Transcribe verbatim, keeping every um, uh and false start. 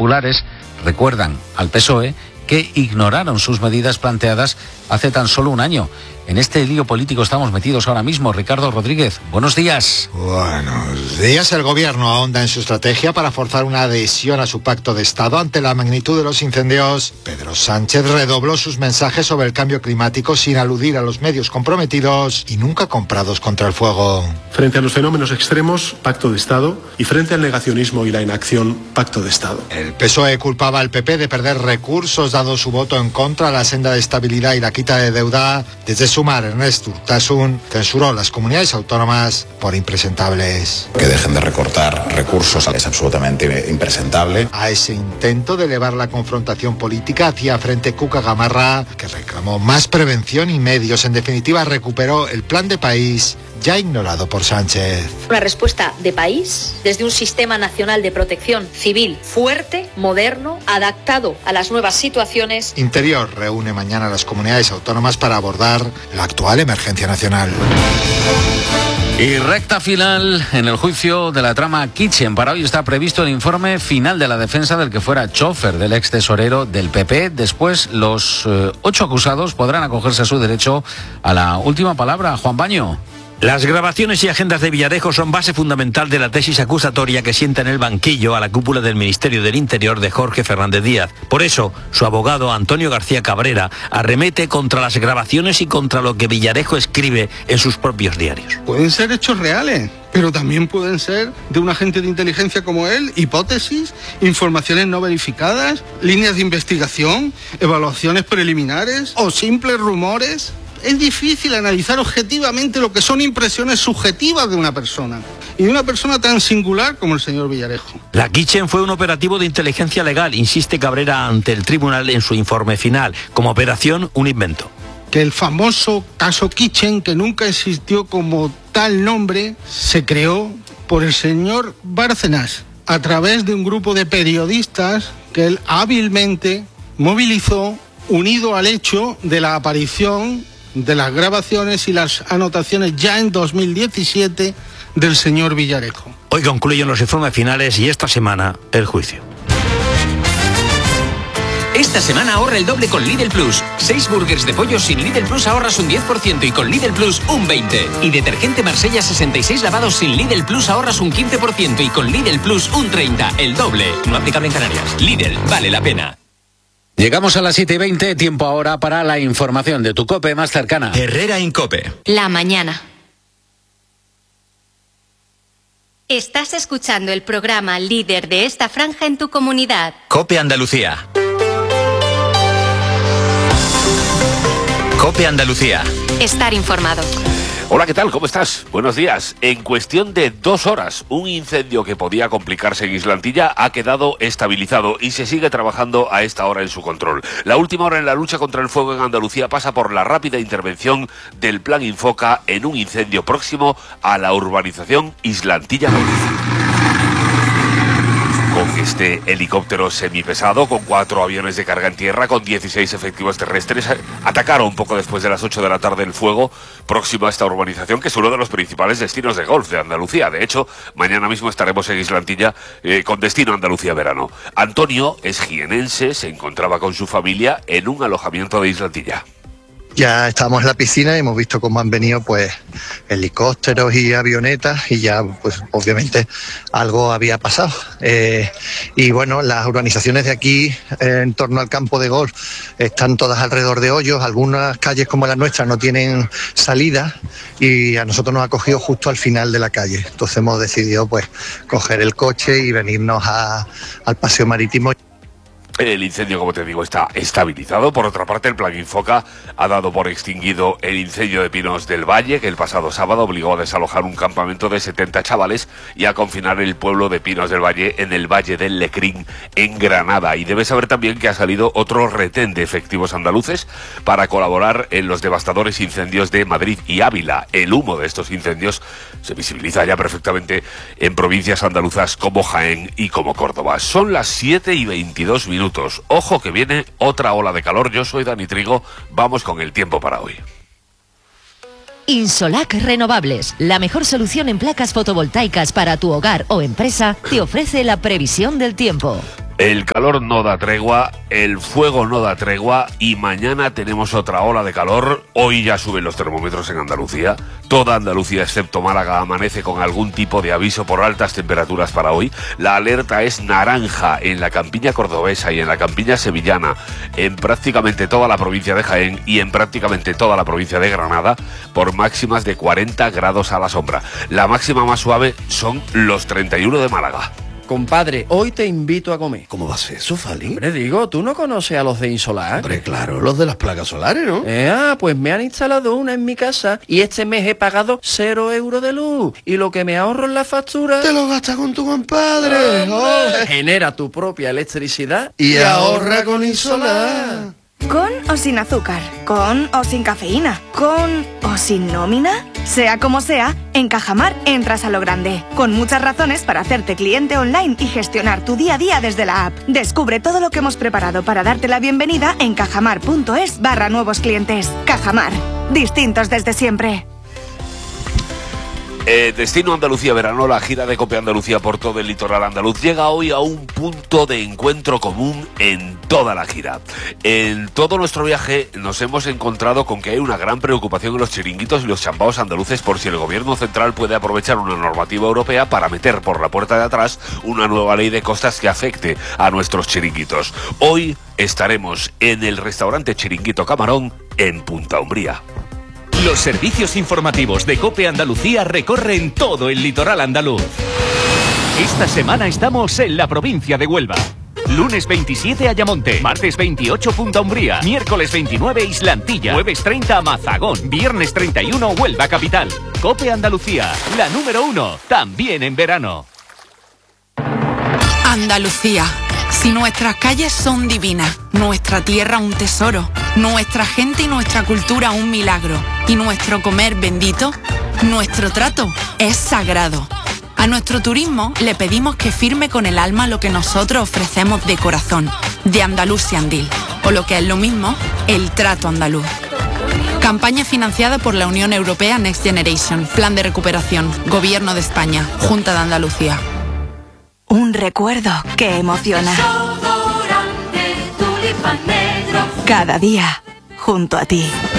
populares recuerdan al P S O E que ignoraron sus medidas planteadas hace tan solo un año. En este lío político estamos metidos ahora mismo. Ricardo Rodríguez, buenos días. Buenos días. El gobierno ahonda en su estrategia para forzar una adhesión a su pacto de Estado ante la magnitud de los incendios. Pedro Sánchez redobló sus mensajes sobre el cambio climático sin aludir a los medios comprometidos y nunca comprados contra el fuego. Frente a los fenómenos extremos, pacto de Estado, y frente al negacionismo y la inacción, pacto de Estado. El P S O E culpaba al P P de perder recursos dado su voto en contra a la senda de estabilidad y la quita de deuda. Desde Sumar, Ernest Urtasun censuró las comunidades autónomas por impresentables. Que dejen de recortar recursos es absolutamente impresentable. A ese intento de elevar la confrontación política hacía frente Cuca Gamarra, que reclamó más prevención y medios. En definitiva, recuperó el plan de país ya ignorado por Sánchez. Una respuesta de país desde un sistema nacional de protección civil fuerte, moderno, adaptado a las nuevas situaciones. Interior reúne mañana a las comunidades autónomas para abordar la actual emergencia nacional. Y recta final en el juicio de la trama Kitchen. Para hoy está previsto el informe final de la defensa del que fuera chofer del ex tesorero del P P. Después, los eh, ocho acusados podrán acogerse a su derecho a la última palabra. Juan Baño. Las grabaciones y agendas de Villarejo son base fundamental de la tesis acusatoria que sienta en el banquillo a la cúpula del Ministerio del Interior de Jorge Fernández Díaz. Por eso, su abogado Antonio García Cabrera arremete contra las grabaciones y contra lo que Villarejo escribe en sus propios diarios. Pueden ser hechos reales, pero también pueden ser de un agente de inteligencia como él, hipótesis, informaciones no verificadas, líneas de investigación, evaluaciones preliminares o simples rumores. Es difícil analizar objetivamente lo que son impresiones subjetivas de una persona, y de una persona tan singular como el señor Villarejo. La Kitchen fue un operativo de inteligencia legal, insiste Cabrera ante el tribunal en su informe final. Como operación, un invento. Que el famoso caso Kitchen, que nunca existió como tal nombre, se creó por el señor Bárcenas a través de un grupo de periodistas que él hábilmente movilizó, unido al hecho de la aparición de las grabaciones y las anotaciones ya en dos mil diecisiete del señor Villarejo. Hoy concluyen los informes finales y esta semana el juicio. Esta semana ahorra el doble con Lidl Plus. Seis burgers de pollo sin Lidl Plus ahorras un diez por ciento y con Lidl Plus un veinte por ciento. Y detergente Marsella sesenta y seis lavados sin Lidl Plus ahorras un quince por ciento y con Lidl Plus un treinta por ciento. El doble. No aplicable en Canarias. Lidl, vale la pena. Llegamos a las siete y veinte, tiempo ahora para la información de tu COPE más cercana. Herrera Incope. La mañana. Estás escuchando el programa líder de esta franja en tu comunidad. COPE Andalucía. COPE Andalucía. Estar informado. Hola, ¿qué tal? ¿Cómo estás? Buenos días. En cuestión de dos horas, un incendio que podía complicarse en Islantilla ha quedado estabilizado y se sigue trabajando a esta hora en su control. La última hora en la lucha contra el fuego en Andalucía pasa por la rápida intervención del Plan Infoca en un incendio próximo a la urbanización Islantilla Norte. Con este helicóptero semipesado, con cuatro aviones de carga en tierra, con dieciséis efectivos terrestres, atacaron poco después de las ocho de la tarde el fuego próximo a esta urbanización, que es uno de los principales destinos de golf de Andalucía. De hecho, mañana mismo estaremos en Islantilla eh, con destino Andalucía verano. Antonio es jienense, se encontraba con su familia en un alojamiento de Islantilla. Ya estamos en la piscina y hemos visto cómo han venido pues helicópteros y avionetas y ya pues obviamente algo había pasado. Eh, y bueno, las urbanizaciones de aquí eh, en torno al campo de golf están todas alrededor de hoyos, algunas calles como la nuestra no tienen salida y a nosotros nos ha cogido justo al final de la calle. Entonces hemos decidido pues coger el coche y venirnos a, al paseo marítimo. El incendio, como te digo, está estabilizado. Por otra parte, el Plan Infoca ha dado por extinguido el incendio de Pinos del Valle, que el pasado sábado obligó a desalojar un campamento de setenta chavales y a confinar el pueblo de Pinos del Valle en el Valle del Lecrín, en Granada. Y debes saber también que ha salido otro retén de efectivos andaluces para colaborar en los devastadores incendios de Madrid y Ávila. El humo de estos incendios se visibiliza ya perfectamente en provincias andaluzas como Jaén y como Córdoba. Son las siete y veintidós minutos. Ojo que viene otra ola de calor. Yo soy Dani Trigo. Vamos con el tiempo para hoy. Insolac Renovables, la mejor solución en placas fotovoltaicas para tu hogar o empresa, te ofrece la previsión del tiempo. El calor no da tregua, el fuego no da tregua y mañana tenemos otra ola de calor. Hoy ya suben los termómetros en Andalucía. Toda Andalucía excepto Málaga amanece con algún tipo de aviso por altas temperaturas para hoy. La alerta es naranja en la campiña cordobesa y en la campiña sevillana, en prácticamente toda la provincia de Jaén y en prácticamente toda la provincia de Granada, por máximas de cuarenta grados a la sombra. La máxima más suave son los treinta y uno de Málaga. Compadre, hoy te invito a comer. ¿Cómo va a ser eso, Fali? Hombre, digo, ¿tú no conoces a los de Insolar? Hombre, claro, los de las placas solares, ¿no? Eh, ah, pues me han instalado una en mi casa y este mes he pagado cero euros de luz. Y lo que me ahorro en la factura... ¡Te lo gastas con tu compadre! Oh, genera tu propia electricidad y, y ahorra con Insolar. ¿Con o sin azúcar? ¿Con o sin cafeína? ¿Con o sin nómina? Sea como sea, en Cajamar entras a lo grande, con muchas razones para hacerte cliente online y gestionar tu día a día desde la app. Descubre todo lo que hemos preparado para darte la bienvenida en cajamar.es barra nuevos clientes. Cajamar, distintos desde siempre. Eh, Destino Andalucía Verano, la gira de Cope Andalucía por todo el litoral andaluz, llega hoy a un punto de encuentro común en toda la gira. En todo nuestro viaje nos hemos encontrado con que hay una gran preocupación en los chiringuitos y los chambaos andaluces por si el gobierno central puede aprovechar una normativa europea para meter por la puerta de atrás una nueva ley de costas que afecte a nuestros chiringuitos. Hoy estaremos en el restaurante Chiringuito Camarón en Punta Umbría. Los servicios informativos de COPE Andalucía recorren todo el litoral andaluz. Esta semana estamos en la provincia de Huelva. Lunes veintisiete Ayamonte, martes veintiocho Punta Umbría, miércoles veintinueve Islantilla, jueves treinta Mazagón, viernes treinta y uno Huelva Capital. COPE Andalucía, la número uno, también en verano. Andalucía. Si nuestras calles son divinas, nuestra tierra un tesoro, nuestra gente y nuestra cultura un milagro, y nuestro comer bendito, nuestro trato es sagrado. A nuestro turismo le pedimos que firme con el alma lo que nosotros ofrecemos de corazón, de Andalucía Andil, o lo que es lo mismo, el trato andaluz. Campaña financiada por la Unión Europea Next Generation, Plan de Recuperación, Gobierno de España, Junta de Andalucía. Un recuerdo que emociona. Cada día, junto a ti.